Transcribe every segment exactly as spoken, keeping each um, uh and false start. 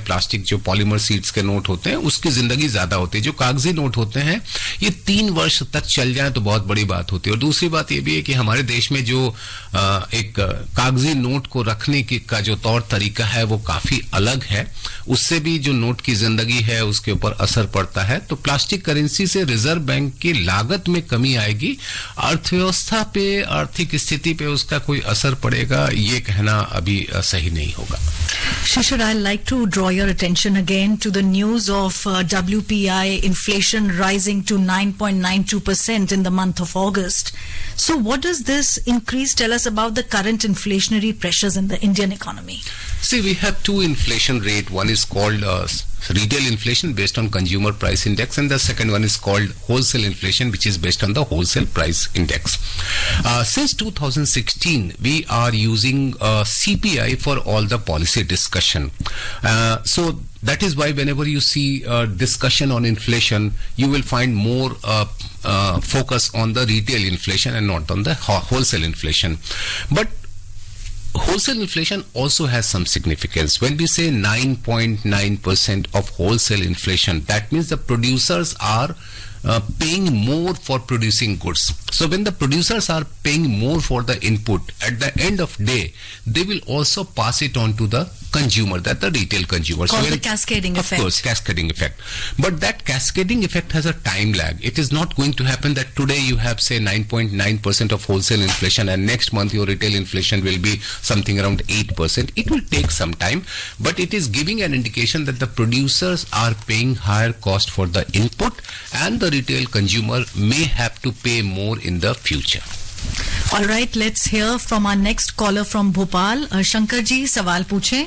Plastic जो polymer sheets के note होते हैं उसकी जिंदगी ज्यादा होती है। जो कागजी नोट होते हैं ये तीन वर्ष तक चल जाए तो बहुत बड़ी बात होती है। और दूसरी बात ये भी है कि हमारे देश में जो एक कागजी नोट को रखने की का जो तौर तरीका है वो काफी अलग है, उससे भी जो नोट की जिंदगी है उसके ऊपर असर पड़ता है। तो प्लास्टिक करेंसी से रिजर्व बैंक की लागत में कमी आएगी, अर्थव्यवस्था पे, आर्थिक स्थिति पे उसका कोई असर पड़ेगा ये कहना अभी सही नहीं होगा। Shishir, I'd like to draw your attention again to the news of uh, W P I inflation rising to nine point nine two percent in the month of August. So what does this increase tell us about the current inflationary pressures in the Indian economy? See, we have two inflation rate. One is called uh, retail inflation based on consumer price index, and the second one is called wholesale inflation, which is based on the wholesale price index. Uh, since two thousand sixteen, we are using uh, C P I for all the policy discussion. Uh, so that is why whenever you see uh, discussion on inflation, you will find more uh, uh, focus on the retail inflation and not on the wholesale inflation. But wholesale inflation also has some significance. When we say nine point nine percent of wholesale inflation, that means the producers are uh, paying more for producing goods. So when the producers are paying more for the input, at the end of day, they will also pass it on to the consumer, that the retail consumer. Called so the cascading of effect. Of course, cascading effect. But that cascading effect has a time lag. It is not going to happen that today you have say nine point nine percent of wholesale inflation and next month your retail inflation will be something around eight percent. It will take some time, but it is giving an indication that the producers are paying higher cost for the input and the retail consumer may have to pay more in the future. All right, let's hear from our next caller from Bhopal. Uh, Shankar ji, सवाल पूछें.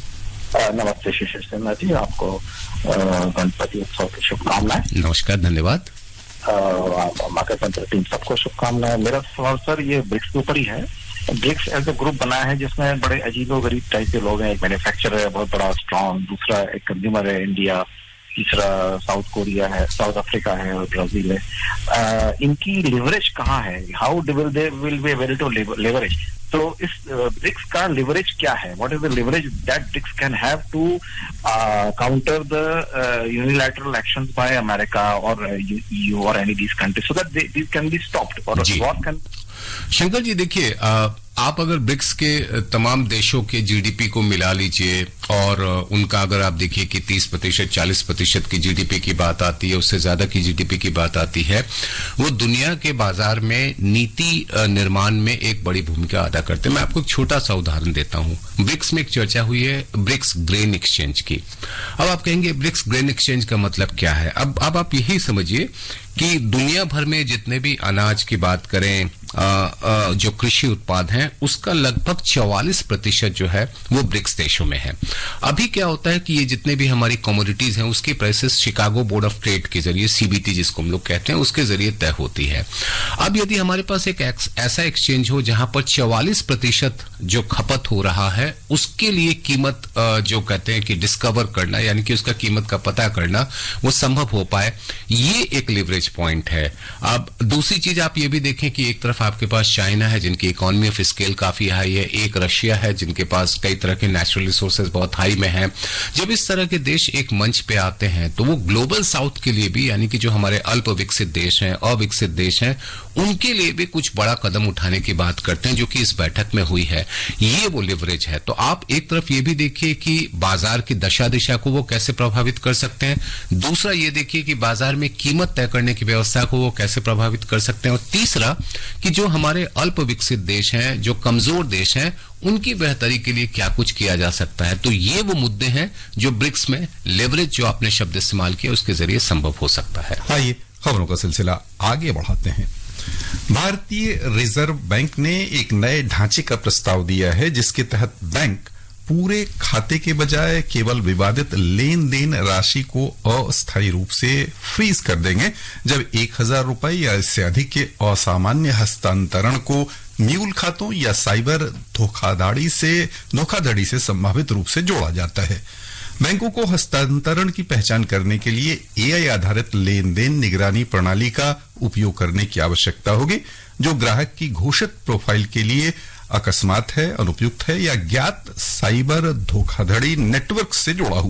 नमस्ते शिशिर सिन्हा जी, आपको गणपति उत्सव की शुभकामनाएं. नमस्कार, धन्यवाद. Makar Sankranti team सबको शुभकामनाएं. मेरा सवाल सर ये ब्रिक्स के ऊपर ही है. ब्रिक्स एज ए ग्रुप बना है जिसमें बड़े अजीबोगरीब टाइप के लोग हैं. एक मैन्युफैक्चरर है बहुत बड़ा स्ट्रॉन्ग, दूसरा एक कंज्यूमर है इंडिया, तीसरा साउथ कोरिया है, साउथ अफ्रीका है और ब्राजील है. इनकी लिवरेज कहाँ है? How will they will be able to leverage? तो इस ब्रिक्स का लिवरेज क्या है? What is the leverage that BRICS can have to counter the unilateral actions by America और ईयू और any these countries so that these can be stopped और what can. Shankar ji देखिए, आप अगर ब्रिक्स के तमाम देशों के जीडीपी को मिला लीजिए और उनका अगर आप देखिए कि तीस प्रतिशत चालीस प्रतिशत की जीडीपी की बात आती है, उससे ज्यादा की जीडीपी की बात आती है, वो दुनिया के बाजार में नीति निर्माण में एक बड़ी भूमिका अदा करते हैं. मैं आपको एक छोटा सा उदाहरण देता हूं. ब्रिक्स में एक चर्चा हुई है ब्रिक्स ग्रेन एक्सचेंज की. अब आप कहेंगे ब्रिक्स ग्रेन एक्सचेंज का मतलब क्या है? अब अब आप यही समझिए कि दुनिया भर में जितने भी अनाज की बात करें, आ, आ, जो कृषि उत्पाद हैं, उसका लगभग चौवालीस प्रतिशत जो है वो ब्रिक्स देशों में है. अभी क्या होता है कि ये जितने भी हमारी कमोडिटीज हैं उसकी prices Chicago board of trade के जरिए, सीबीटी जिसको हम लोग कहते हैं, उसके जरिए तय होती है. अब यदि हमारे पास एक ऐसा एक्सचेंज हो जहां पर चौवालीस प्रतिशत जो खपत हो रहा है उसके लिए कीमत जो कहते हैं कि डिस्कवर करना, यानी कि उसका कीमत का पता करना, वो संभव हो पाए, ये एक लिवरेज पॉइंट है. अब दूसरी चीज आप ये भी देखें कि एक तरफ आपके पास चाइना है जिनकी इकोनॉमी ऑफ स्केल काफी हाई है, एक रशिया है जिनके पास कई तरह के नेचुरल रिसोर्सेज बहुत हाई में हैं. जब इस तरह के देश एक मंच पे आते हैं तो वो ग्लोबल साउथ के लिए भी, यानी कि जो हमारे अल्प विकसित देश हैं, अविकसित देश हैं, उनके लिए भी कुछ बड़ा कदम उठाने की बात करते हैं, जो कि इस बैठक में हुई है. ये वो लिवरेज है. तो आप एक तरफ ये भी देखिए कि बाजार की दशा दिशा को वो कैसे प्रभावित कर सकते हैं, दूसरा ये देखिए कि बाजार में कीमत तय करने की व्यवस्था को वो कैसे प्रभावित कर सकते हैं, और तीसरा कि जो हमारे अल्प विकसित देश हैं, जो कमजोर देश हैं, उनकी बेहतरी के लिए क्या कुछ किया जा सकता है. तो ये वो मुद्दे हैं जो ब्रिक्स में लेवरेज, जो आपने शब्द इस्तेमाल किया, उसके जरिए संभव हो सकता है. आइए खबरों का सिलसिला आगे बढ़ाते हैं. भारतीय रिजर्व बैंक ने एक नए ढांचे का प्रस्ताव दिया है जिसके तहत बैंक पूरे खाते के बजाय केवल विवादित लेन देन राशि को अस्थायी रूप से फ्रीज कर देंगे जब एक हजार रुपए या इससे अधिक के असामान्य हस्तांतरण को म्यूल खातों या साइबर धोखाधड़ी से धोखाधड़ी से संभावित रूप से जोड़ा जाता है. बैंकों को हस्तांतरण की पहचान करने के लिए एआई आधारित लेन देन निगरानी प्रणाली का उपयोग करने की आवश्यकता होगी जो ग्राहक की घोषित प्रोफाइल के लिए अकस्मात है, अनुपयुक्त है या ज्ञात साइबर धोखाधड़ी नेटवर्क से जुड़ा हुआ